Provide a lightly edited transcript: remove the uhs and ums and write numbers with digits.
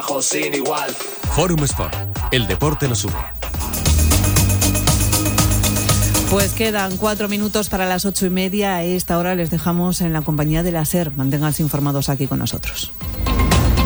trabajo sin igual. Forum Sport, el deporte nos une. Pues quedan 4 minutos para las 8:30. A esta hora les dejamos en la compañía de la SER. Manténganse informados aquí con nosotros.